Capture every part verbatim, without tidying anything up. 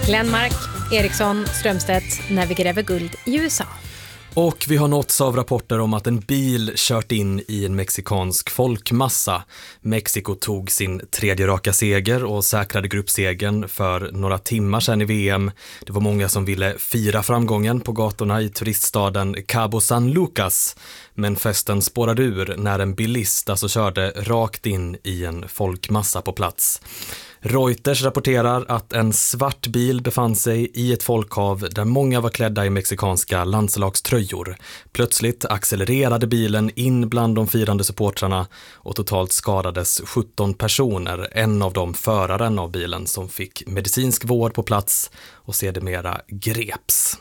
Glenmark, Eriksson, Strömstedt när vi gräver guld i U S A. Och vi har nåtts av rapporter om att en bil kört in i en mexikansk folkmassa. Mexiko tog sin tredje raka seger och säkrade gruppsegern för några timmar sedan i V M. Det var många som ville fira framgången på gatorna i turiststaden Cabo San Lucas. Men festen spårade ur när en bilist alltså körde rakt in i en folkmassa på plats. Reuters rapporterar att en svart bil befann sig i ett folkhav där många var klädda i mexikanska landslagströjor. Plötsligt accelererade bilen in bland de firande supportrarna och totalt skadades sjutton personer, en av dem föraren av bilen som fick medicinsk vård på plats och sedermera greps.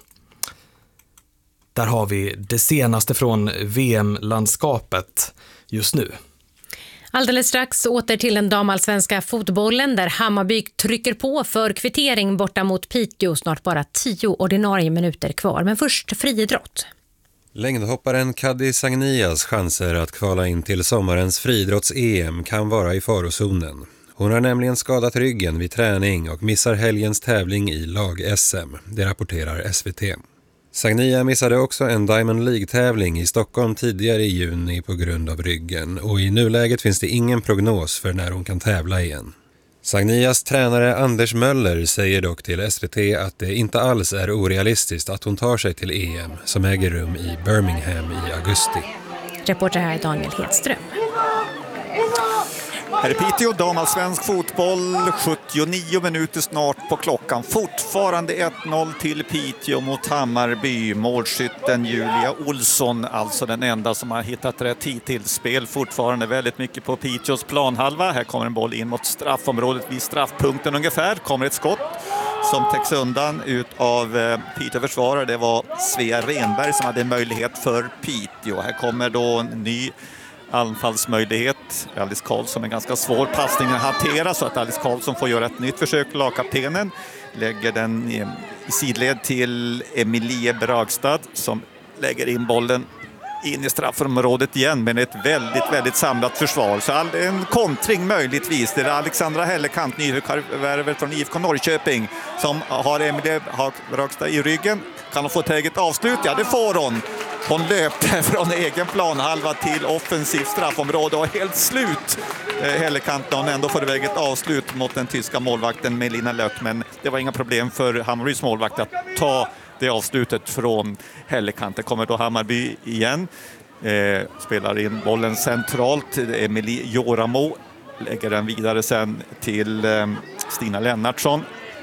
Där har vi det senaste från V M-landskapet just nu. Alldeles strax åter till den damallsvenska fotbollen där Hammarby trycker på för kvittering borta mot Piteå. Snart bara tio ordinarie minuter kvar. Men först friidrott. Längdhopparen Kaddi Sagnias chanser att kvala in till sommarens friidrotts-E M kan vara i farozonen. Hon har nämligen skadat ryggen vid träning och missar helgens tävling i lag-S M. Det rapporterar S V T. Sagnia missade också en Diamond League-tävling i Stockholm tidigare i juni på grund av ryggen och i nuläget finns det ingen prognos för när hon kan tävla igen. Sagnias tränare Anders Möller säger dock till S V T att det inte alls är orealistiskt att hon tar sig till E M som äger rum i Birmingham i augusti. Reporter här är Daniel Hedström. Här är Piteå, damallsvensk fotboll, sjuttionio minuter snart på klockan. Fortfarande ett noll till Piteå mot Hammarby. Målskytten Julia Olsson, alltså den enda som har hittat rätt hittills. Spel fortfarande väldigt mycket på Piteås planhalva. Här kommer en boll in mot straffområdet vid straffpunkten ungefär. Kommer ett skott som täcks undan ut av eh, Piteå-försvarare. Det var Svea Renberg som hade möjlighet för Piteå. Här kommer då en ny anfallsmöjlighet. Alice Karlsson är ganska svår passning att hantera så att Alice Karlsson får göra ett nytt försök. Lagkaptenen lägger den i, i sidled till Emilie Bragstad som lägger in bollen in i straffområdet igen med ett väldigt, väldigt samlat försvar. Så all, en kontring möjligtvis. Det är Alexandra Hellekant, nyförvärver från I F K Norrköping som har Emilie Bragstad i ryggen. Kan hon få ett eget avslut? Ja, det får hon. Hon löpte från egen planhalva till offensivt straffområde och helt slut. Hellekant hon ändå får iväg ett avslut mot den tyska målvakten Melina Lök. Men det var inga problem för Hammarbys målvakt att ta det avslutet från Hellekant. Det kommer då Hammarby igen. Eh, spelar in bollen centralt. Emilie Joramo lägger den vidare sen till eh, Stina Lennartsson.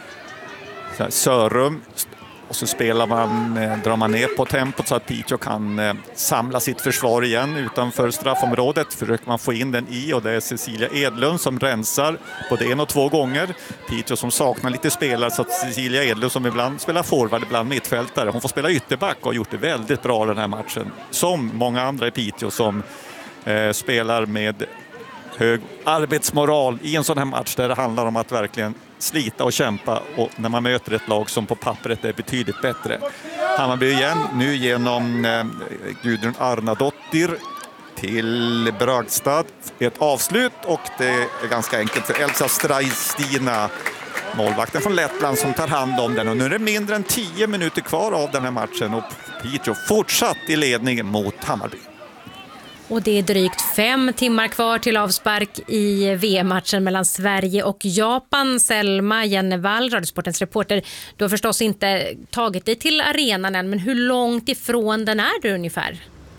Sörum. Och så spelar man, drar man ner på tempot så att Piteå kan eh, samla sitt försvar igen utanför straffområdet. Försöker man få in den i och det är Cecilia Edlund som rensar både en och två gånger. Piteå som saknar lite spelare så att Cecilia Edlund som ibland spelar forward, ibland mittfältare. Hon får spela ytterback och har gjort det väldigt bra den här matchen. Som många andra i Piteå som eh, spelar med hög arbetsmoral i en sån här match där det handlar om att verkligen slita och kämpa och när man möter ett lag som på pappret är betydligt bättre. Hammarby igen, nu genom eh, Gudrun Arnadottir till Bragstad. Ett avslut och det är ganska enkelt för Elsa Strajstina, målvakten från Lettland, som tar hand om den. Och nu är det mindre än tio minuter kvar av den här matchen och Piteå fortsatt i ledning mot Hammarby. Och det är drygt fem timmar kvar till avspark i V M-matchen mellan Sverige och Japan. Selma Jennevall, Radiosportens reporter, du har förstås inte tagit dig till arenan än, men hur långt ifrån den är du ungefär?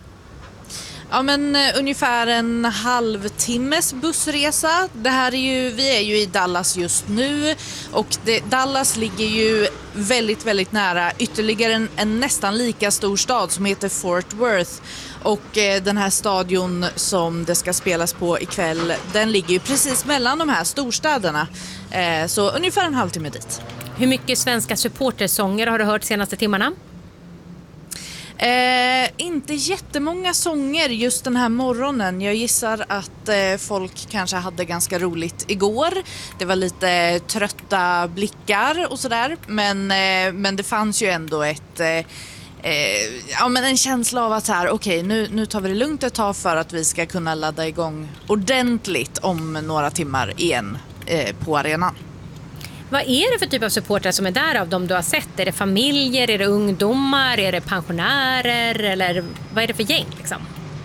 Ja, men uh, ungefär en halvtimmes bussresa. Det här är ju, vi är ju i Dallas just nu och det, Dallas ligger ju väldigt, väldigt nära ytterligare en, en nästan lika stor stad som heter Fort Worth. Och eh, den här stadion som det ska spelas på ikväll, den ligger ju precis mellan de här storstäderna. Eh, så ungefär en halvtimme dit. Hur mycket svenska supportersånger har du hört senaste timmarna? Eh, inte jättemånga sånger just den här morgonen. Jag gissar att eh, folk kanske hade ganska roligt igår. Det var lite trötta blickar och sådär. Men, eh, men det fanns ju ändå ett... Eh, Eh, ja, men en känsla av att så här, okej, okay, nu, nu tar vi det lugnt ett tag för att vi ska kunna ladda igång ordentligt om några timmar igen eh, på arenan. Vad är det för typ av supportrar som är där av dem du har sett? Är det familjer, är det ungdomar, är det pensionärer eller vad är det för gäng liksom?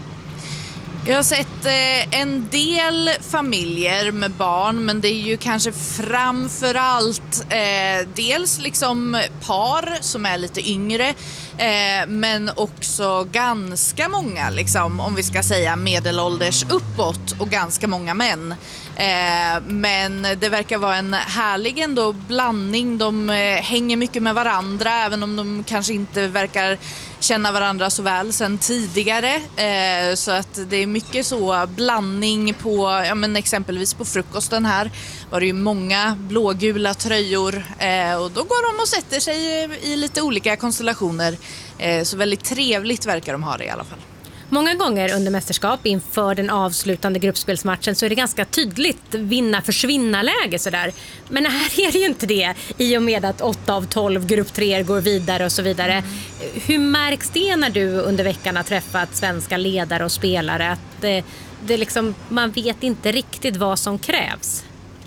Jag har sett eh, en del familjer med barn, men det är ju kanske framför allt eh, dels liksom par som är lite yngre, eh, men också ganska många, liksom, om vi ska säga medelålders uppåt och ganska många män. Eh, men det verkar vara en härlig ändå blandning. De eh, hänger mycket med varandra, även om de kanske inte verkar känna varandra så väl sedan tidigare. Eh, så att det är mycket så blandning på, ja, men exempelvis på frukosten här var det ju många blågula tröjor. Eh, och då går de och sätter sig i, i lite olika konstellationer. Eh, så väldigt trevligt verkar de ha det i alla fall. Många gånger under mästerskap inför den avslutande gruppspelsmatchen så är det ganska tydligt vinna-försvinna-läge sådär. Men här är det ju inte det i och med att åtta av tolv grupp tre går vidare och så vidare. Mm. Hur märks det när du under veckan har träffat svenska ledare och spelare att det, det liksom, man vet inte riktigt vad som krävs?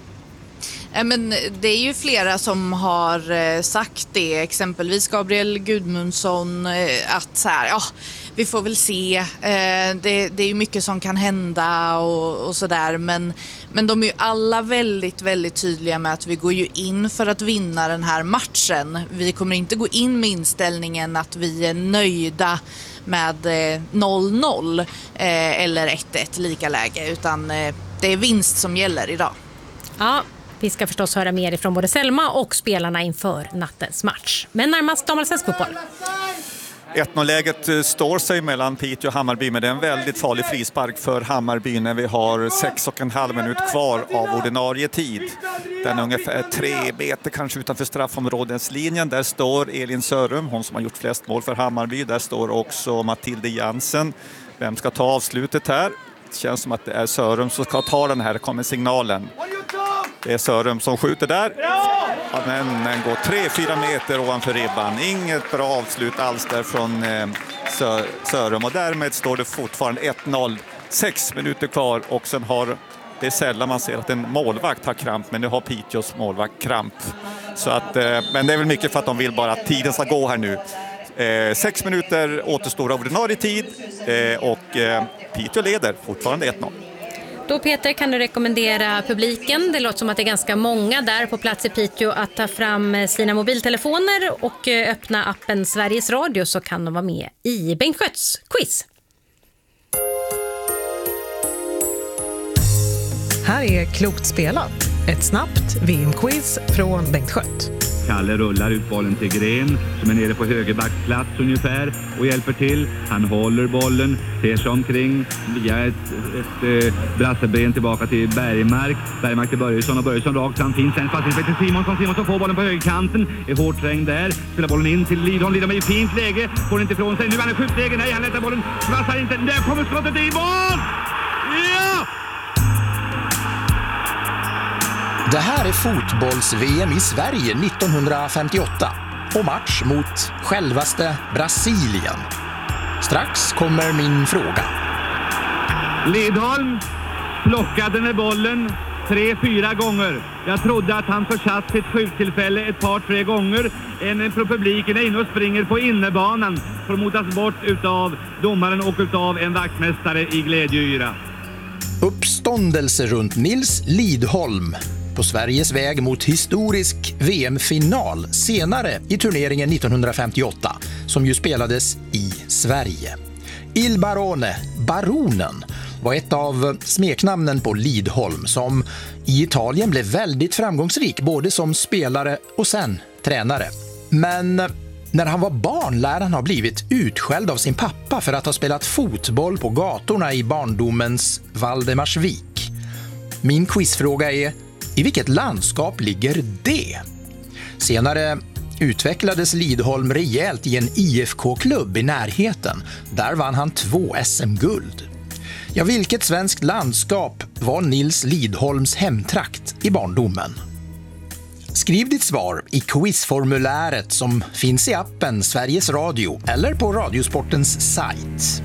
Men det är ju flera som har sagt det, exempelvis Gabriel Gudmundsson, att så här, ja, vi får väl se. Det, det är ju mycket som kan hända och, och sådär, men, men de är ju alla väldigt, väldigt tydliga med att vi går ju in för att vinna den här matchen. Vi kommer inte gå in med inställningen att vi är nöjda med noll noll eller ett ett lika läge, utan det är vinst som gäller idag. Ja. Vi ska förstås höra mer ifrån både Selma och spelarna inför nattens match. Men närmast damallsvensk fotboll. ett noll-läget står sig mellan Piteå och Hammarby, men det är en väldigt farlig frispark för Hammarby när vi har sex och en halv minut kvar av ordinarie tid. Den är ungefär tre meter kanske utanför straffområdeslinjen. Där står Elin Sörum, hon som har gjort flest mål för Hammarby. Där står också Matilde Jansen. Vem ska ta avslutet här? Det känns som att det är Sörum som ska ta den här, kommer signalen. Det är Sörum som skjuter där. Ja, men den går tre fyra meter ovanför ribban. Inget bra avslut alls där från eh, Sör, Sörum. Och därmed står det fortfarande ett noll. Sex minuter kvar och sen har, det är sällan man ser att en målvakt har kramp. Men nu har Piteås målvakt kramp. Så att, eh, men det är väl mycket för att de vill bara att tiden ska gå här nu. Eh, sex minuter återstår av ordinarie tid. Eh, och eh, Piteå leder fortfarande ett noll. Då Peter, kan du rekommendera publiken, det låter som att det är ganska många där på plats i Piteå, att ta fram sina mobiltelefoner och öppna appen Sveriges Radio så kan de vara med i Bengt Skötts quiz. Här är Klokt spelat, ett snabbt V M-quiz från Bengt Skött. Kalle rullar ut bollen till Gren som är nere på högerbacksplats ungefär och hjälper till. Han håller bollen, ser sig omkring via ett, ett, ett brasseben tillbaka till Bergmark. Bergmark till Börjesson och Börjesson rakt fram. Finns en passning till Simonsson. Simonsson får bollen på högerkanten. Är hårt trängd där. Spelar bollen in till Lidholm. Lidholm är i fint läge. Får inte ifrån sig. Nu är han i skjutläge. Nej, han lättar bollen. Svassar inte. Där kommer skottet i mål! Ja! Det här är fotbolls-V M i Sverige nittonhundrafemtioåtta och match mot självaste Brasilien. Strax kommer min fråga. Lidholm plockade med bollen tre, fyra gånger. Jag trodde att han försatt sitt skjuttillfälle ett par, tre gånger. En från publiken är inne och springer på innebanan. Får motas bort utav domaren och utav en vaktmästare i glädjeyra. Uppståndelse runt Nils Lidholm på Sveriges väg mot historisk V M-final senare i turneringen nittonhundrafemtioåtta som ju spelades i Sverige. Il Barone, baronen, var ett av smeknamnen på Lidholm som i Italien blev väldigt framgångsrik både som spelare och sen tränare. Men när han var barn lär han ha blivit utskälld av sin pappa för att ha spelat fotboll på gatorna i barndomens Valdemarsvik. Min quizfråga är: i vilket landskap ligger det? Senare utvecklades Lidholm rejält i en I F K-klubb i närheten. Där vann han två S M-guld. Ja, vilket svenskt landskap var Nils Lidholms hemtrakt i barndomen? Skriv ditt svar i quizformuläret som finns i appen Sveriges Radio eller på Radiosportens sajt.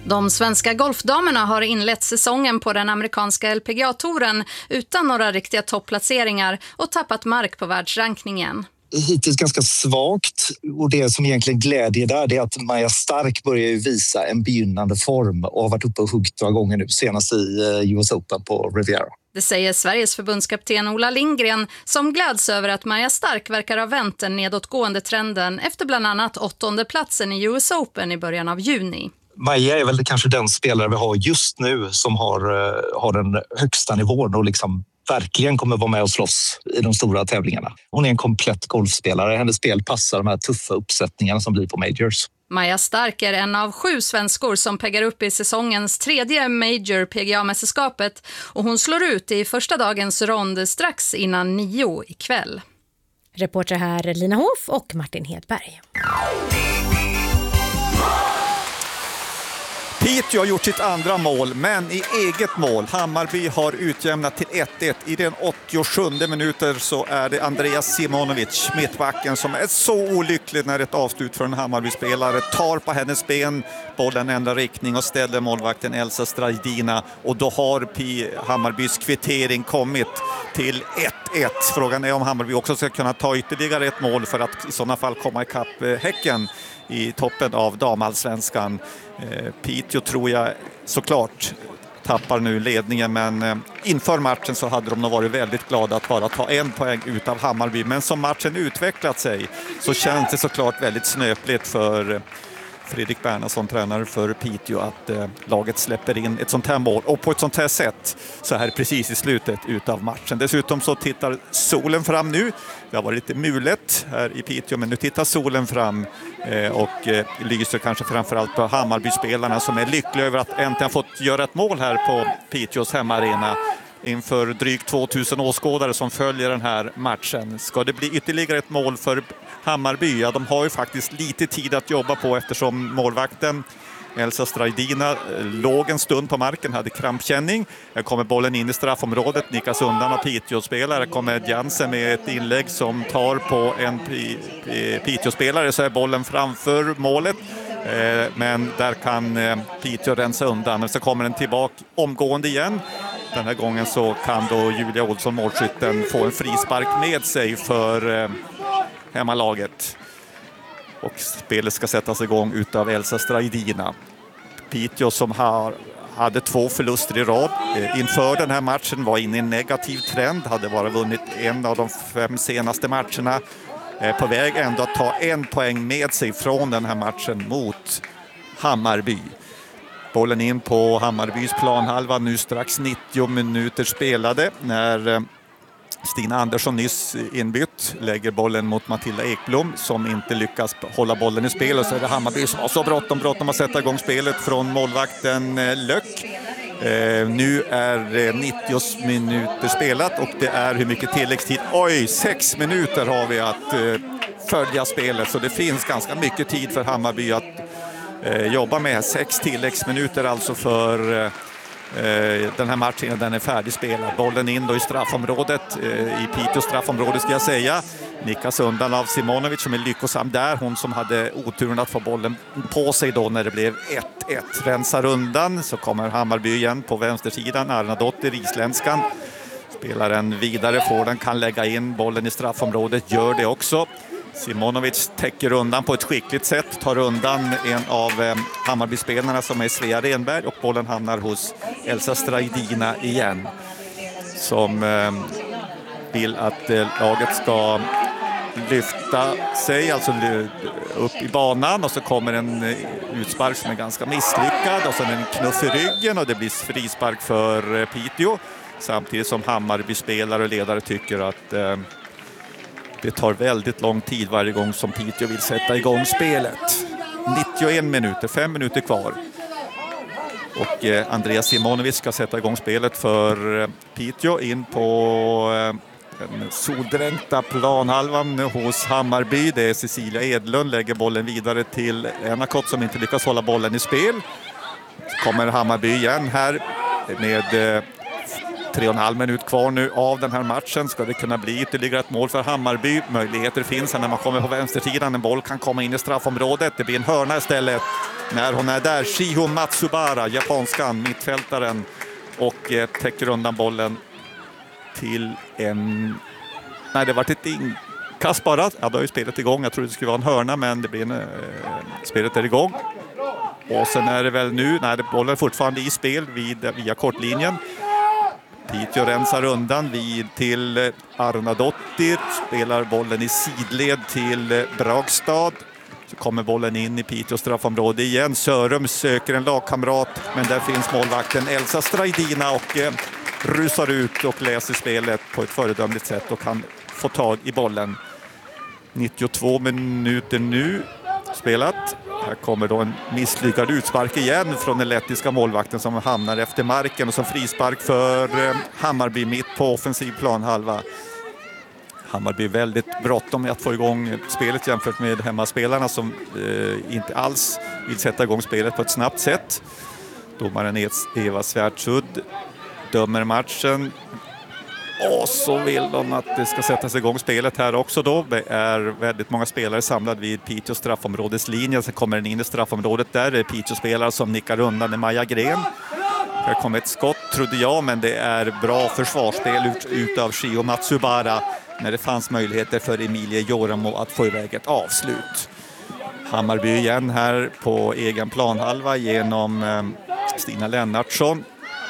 De svenska golfdamerna har inlett säsongen på den amerikanska L P G A-touren utan några riktiga topplaceringar och tappat mark på världsrankningen. Hittills ganska svagt, och det som egentligen glädjer där är att Maja Stark börjar visa en begynnande form och har varit uppe och huggt några gånger nu, senast i U S Open på Riviera. Det säger Sveriges förbundskapten Ola Lindgren som gläds över att Maja Stark verkar ha vänt den nedåtgående trenden efter bland annat åttonde platsen i U S Open i början av juni. Maja är väl kanske den spelare vi har just nu som har, har den högsta nivån och liksom verkligen kommer vara med och slåss i de stora tävlingarna. Hon är en komplett golfspelare. Hennes spel passar de här tuffa uppsättningarna som blir på majors. Maja Stark är en av sju svenskor som peggar upp i säsongens tredje Major P G A-mästerskapet och hon slår ut i första dagens rond strax innan nio ikväll. Reporter här Lina Hoff och Martin Hedberg. Piteå har gjort sitt andra mål, men i eget mål. Hammarby har utjämnat till ett ett. I den åttiosjunde minuter så är det Andreas Simonovic, mittbacken, som är så olycklig när ett avslut för en Hammarby-spelare tar på hennes ben. Bollen ändrar riktning och ställer målvakten Elsa Strajdina. Och då har P- Hammarbys kvittering kommit till ett ett. Frågan är om Hammarby också ska kunna ta ytterligare ett mål för att i sådana fall komma ikapp Häcken i toppen av damallsvenskan. Eh, Piteå tror jag såklart tappar nu ledningen, men eh, inför matchen så hade de nog varit väldigt glada att bara ta en poäng ut av Hammarby. Men som matchen utvecklat sig så känns det såklart väldigt snöpligt för eh, Fredrik Bernhardsson, tränare för Piteå, att eh, laget släpper in ett sånt här mål och på ett sånt här sätt så här precis i slutet utav matchen. Dessutom så tittar solen fram nu. Det har varit lite mulet här i Piteå, men nu tittar solen fram eh, och eh, lyser kanske framförallt på Hammarby-spelarna som är lyckliga över att äntligen fått göra ett mål här på Piteås hemmaarena inför drygt tvåtusen åskådare som följer den här matchen. Ska det bli ytterligare ett mål för Hammarby? Ja, de har ju faktiskt lite tid att jobba på eftersom målvakten Elsa Strajdina låg en stund på marken, hade krampkänning. Här kommer bollen in i straffområdet, nickas undan av Piteå-spelare. Kommer Jansen med ett inlägg som tar på en Piteå-spelare, så är bollen framför målet. Men där kan Piteå rensa undan. Så kommer den tillbaka omgående igen. Den här gången så kan då Julia Olsson, målskytten, få en frispark med sig för hemmalaget. Och spelet ska sättas igång utav Elsa Strajdina. Piteå som har, hade två förluster i rad eh, inför den här matchen, var inne i en negativ trend. Hade bara vunnit en av de fem senaste matcherna. Eh, på väg ändå att ta en poäng med sig från den här matchen mot Hammarby. Bollen in på Hammarbys planhalva, nu strax nittio minuter spelade när eh, Stina Andersson, nyss inbytt, lägger bollen mot Matilda Ekblom som inte lyckas hålla bollen i spel, och så är det Hammarby som har så bråttom, bråttom att sätta igång spelet från målvakten Löck. Eh, nu är det nittio minuter spelat och det är hur mycket tilläggstid? Oj, sex minuter har vi att eh, följa spelet, så det finns ganska mycket tid för Hammarby att eh, jobba med. Sex tilläggsminuter alltså för eh, den här matchen, den är färdigspelad. Bollen in då i straffområdet, i Piteås straffområde ska jag säga. Nickas undan av Simonovic som är lyckosam där. Hon som hade oturen att få bollen på sig då när det blev ett ett. Rensar undan, så kommer Hammarby igen på vänstersidan. Arnadotter, isländskan. Spelaren vidare, får den, kan lägga in bollen i straffområdet, gör det också. Simonovic täcker undan på ett skickligt sätt, tar undan en av eh, Hammarby-spelarna som är Svea Renberg, och bollen hamnar hos Elsa Strajdina igen, som eh, vill att eh, laget ska lyfta sig, alltså upp i banan, och så kommer en eh, utspark som är ganska misslyckad och så en knuff i ryggen och det blir frispark för eh, Piteå, samtidigt som Hammarby-spelare och ledare tycker att eh, det tar väldigt lång tid varje gång som Piteå vill sätta igång spelet. nittioen minuter, fem minuter kvar. Och eh, Andreas Simonovic ska sätta igång spelet för eh, Piteå in på eh, den soldränkta planhalvan hos Hammarby. Det är Cecilia Edlund, lägger bollen vidare till Enakott som inte lyckas hålla bollen i spel. Så kommer Hammarby igen här med eh, Tre och en halv minut kvar nu av den här matchen. Ska det kunna bli ytterligare ett mål för Hammarby? Möjligheter finns när man kommer på vänstersidan. En boll kan komma in i straffområdet. Det blir en hörna istället när hon är där. Shiho Matsubara, japanskan, mittfältaren, och eh, täcker undan bollen till en... Nej, det var ett inkast bara. Ja, då är ju spelet igång. Jag trodde det skulle vara en hörna, men det blir en, eh, spelet är igång. Och sen är det väl nu, nej, bollen är fortfarande i spel vid, via kortlinjen. Piteå rensar undan vid till Arnadottir, spelar bollen i sidled till Bragstad. Så kommer bollen in i Piteå straffområde igen. Sörum söker en lagkamrat, men där finns målvakten Elsa Straidina och eh, rusar ut och läser spelet på ett föredömligt sätt och kan få tag i bollen. nittiotvå minuter nu spelat. Här kommer då en misslyckad utspark igen från den lettiska målvakten som hamnar efter marken, och som frispark för eh, Hammarby mitt på offensiv planhalva. Hammarby väldigt bråttom med att få igång spelet jämfört med hemmaspelarna som eh, inte alls vill sätta igång spelet på ett snabbt sätt. Domaren Eva Svärdsudd dömer matchen. Och så vill de att det ska sättas igång spelet här också då. Det är väldigt många spelare samlade vid Piteå straffområdeslinjen. Sen kommer den in i straffområdet där. Det är Piteå-spelare som nickar undan, Maja Gren. Här kommer ett skott, trodde jag, men det är bra försvarsspel ut, ut av Shiho Matsubara när det fanns möjligheter för Emilie Joramo att få iväg ett avslut. Hammarby igen här på egen planhalva genom eh, Stina Lennartsson.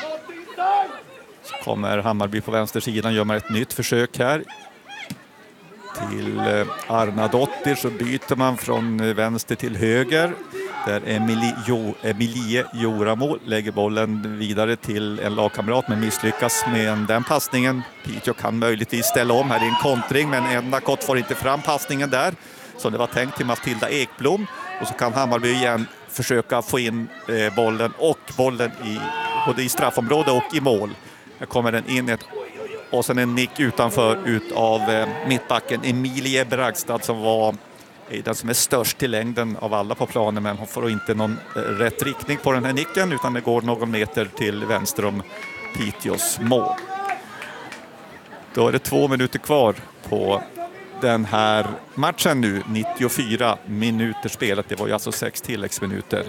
Så kommer Hammarby på vänstersidan, gör man ett nytt försök här. Till eh, Arnadottir så byter man från vänster till höger. Där Emilie, jo, Emilie Joramo lägger bollen vidare till en lagkamrat, men misslyckas med den passningen. Piteå kan möjligtvis ställa om, här i en kontring, men Endakott får inte fram passningen där som det var tänkt till Matilda Ekblom. Och så kan Hammarby igen försöka få in eh, bollen och bollen i, både i straffområde och i mål. Här kommer den in ett, och sen en nick utanför ut av eh, mittbacken Emilie Bragstad som var den som är störst till längden av alla på planen, men hon får inte någon rätt riktning på den här nicken, utan det går någon meter till vänster om Piteås mål. Då är det två minuter kvar på den här matchen nu. nittiofyra minuter spelat, det var ju alltså sex tilläggsminuter.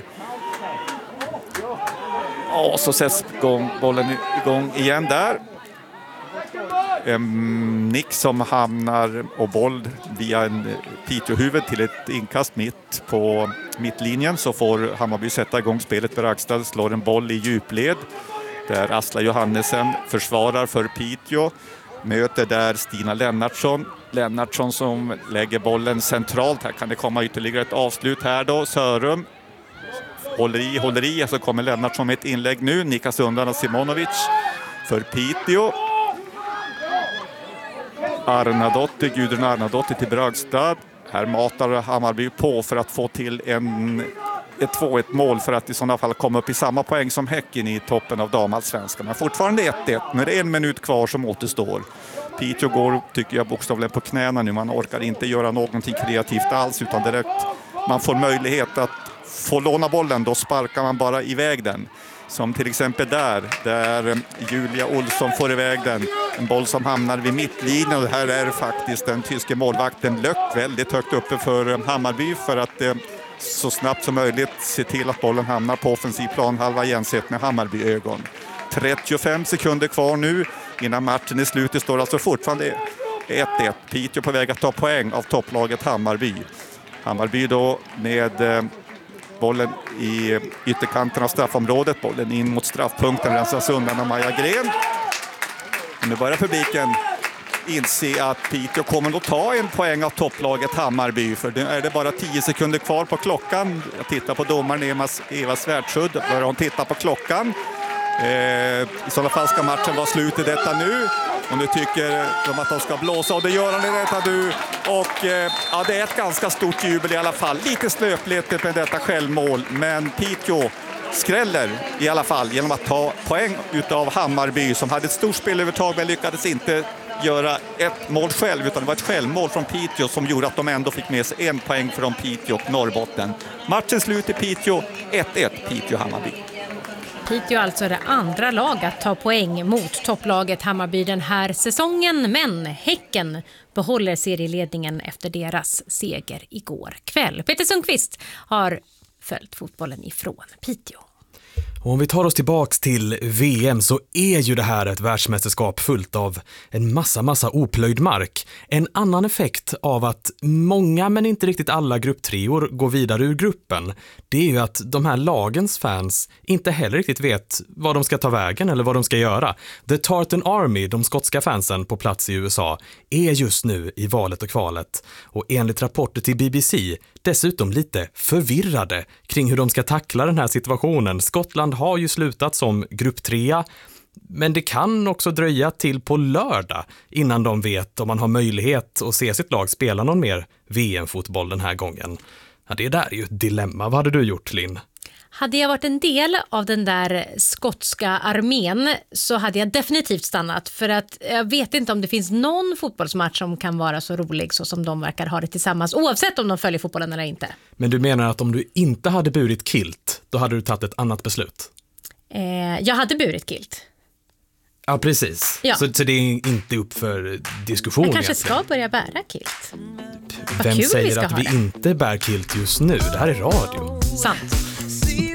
Och så sätts bollen igång igen där. En nick som hamnar och boll via en Piteå-huvud till ett inkast mitt på mittlinjen, så får Hammarby sätta igång spelet. Bragstad slår en boll i djupled där Asla Johannesen försvarar för Piteå. Möter där Stina Lennartsson. Lennartsson som lägger bollen centralt. Här kan det komma ytterligare ett avslut här då. Sörum håller i, håller i. Så kommer Lennartsson med ett inlägg nu. Nickas undan av Simonovic för Piteå. Arnadottir, Gudrun Arnadottir till Bragstad. Här matar Hammarby på för att få till en, ett två ett mål för att i sådana fall komma upp i samma poäng som Häcken i toppen av damallsvenskan. Men fortfarande ett ett, när det är en minut kvar som återstår. Piteå går, tycker jag, bokstavligen på knäna nu. Man orkar inte göra någonting kreativt alls, utan direkt man får möjlighet att få låna bollen, då sparkar man bara iväg den. Som till exempel där, där Julia Olsson får iväg den. En boll som hamnar vid mittlinjen, och här är faktiskt den tyske målvakten Löck väldigt högt uppe för Hammarby för att eh, så snabbt som möjligt se till att bollen hamnar på offensiv planhalva jämsett med Hammarby-ögon. trettiofem sekunder kvar nu innan matchen är slut. Det står alltså fortfarande ett ett. Piteå på väg att ta poäng av topplaget Hammarby. Hammarby då med eh, bollen i ytterkanten av straffområdet. Bollen in mot straffpunkten, rensas undan av Maja Gren. Och nu börjar publiken inse att Piteå kommer att ta en poäng av topplaget Hammarby. För nu är det bara tio sekunder kvar på klockan. Jag tittar på domaren Eva Svärdsudd. Börjar hon titta på klockan. Eh, I sådana fall ska matchen vara slut i detta nu. Och nu tycker de att de ska blåsa, och det gör han i detta nu. Och eh, ja, det är ett ganska stort jubel i alla fall. Lite slöpligt med detta självmål, men Piteå skräller i alla fall genom att ta poäng utav Hammarby som hade ett stort spelövertag men lyckades inte göra ett mål själv, utan det var ett självmål från Piteå som gjorde att de ändå fick med sig en poäng från Piteå och Norrbotten. Matchen slut i Piteå, ett ett Piteå-Hammarby. Piteå alltså det andra lag att ta poäng mot topplaget Hammarby den här säsongen, men Häcken behåller serieledningen efter deras seger igår kväll. Peter Sundqvist har följt fotbollen ifrån Piteå. Och om vi tar oss tillbaks till V M så är ju det här ett världsmästerskap fullt av en massa, massa oplöjd mark. En annan effekt av att många men inte riktigt alla grupptreor går vidare ur gruppen, det är ju att de här lagens fans inte heller riktigt vet vad de ska ta vägen eller vad de ska göra. The Tartan Army, de skotska fansen på plats i U S A, är just nu i valet och kvalet. Och enligt rapporter till B B C dessutom lite förvirrade kring hur de ska tackla den här situationen. Skottland har ju slutat som grupptrea, men det kan också dröja till på lördag innan de vet om man har möjlighet att se sitt lag spela någon mer V M-fotboll den här gången. Ja, det där är ju ett dilemma. Vad hade du gjort, Linn? Hade jag varit en del av den där skotska armén så hade jag definitivt stannat, för att jag vet inte om det finns någon fotbollsmatch som kan vara så rolig så som de verkar ha det tillsammans, oavsett om de följer fotbollen eller inte. Men du menar att om du inte hade burit kilt, då hade du tagit ett annat beslut? Eh, jag hade burit kilt. Ja, precis. Ja. Så, så det är inte upp för diskussion. Jag kanske egentligen. ska börja bära kilt. Vem kul vi säger ska att ha vi det. inte bär kilt just nu? Det här är radio. Sant.